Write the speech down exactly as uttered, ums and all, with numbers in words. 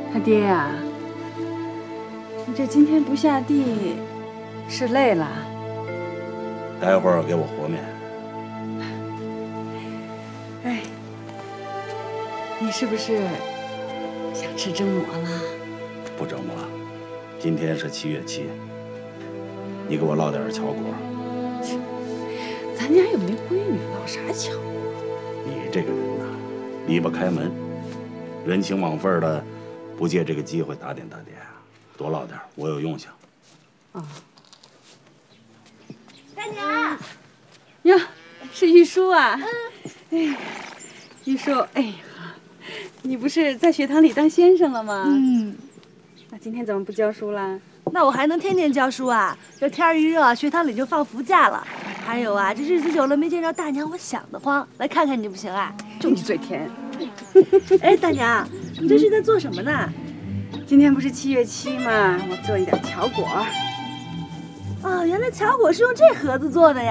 他爹呀，你这今天不下地，是累了？ 待会儿给我和面。 哎，你是不是想吃蒸馍了？ 不蒸馍，今天是七月七，你给我烙点巧果。 咱家又没闺女，烙啥巧果？ 你这个人呐，离不开门，人情往份的，不借这个机会打点打点啊，多烙点，我有用性。 啊。 大娘， 呀，是玉书啊！哎，玉书，哎呀，你不是在学堂里当先生了吗？ 嗯， 那今天怎么不教书啦？ 那我还能天天教书啊？这天儿一热，学堂里就放伏假了。还有啊，这日子久了没见着大娘，我想得慌，来看看你不行啊？ 就你嘴甜。 哎，大娘，你这是在做什么呢？ 今天不是七月七吗？我做一点巧果。 哦，原来巧果是用这盒子做的呀。